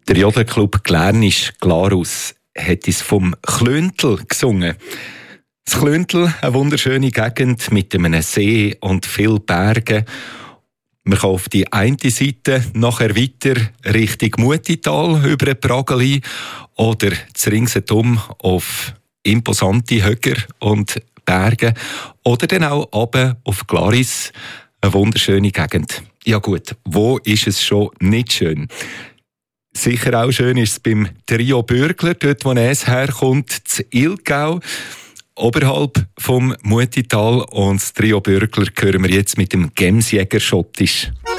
Der Jodelclub Glärnisch-Glarus hat es vom Klöntel gesungen. Das Klöntel, eine wunderschöne Gegend mit einem See und vielen Bergen. Man kann auf die eine Seite nachher weiter Richtung Mutital über den Prageli oder zu ringsherum auf imposante Höcker und Berge oder dann auch runter auf Glaris, eine wunderschöne Gegend. Ja gut, wo ist es schon nicht schön? Sicher auch schön ist es beim Trio Bürgler, dort wo es herkommt, zu Ilgau, oberhalb vom Mutital. Und das Trio Bürgler hören wir jetzt mit dem Gemsjäger Schottisch.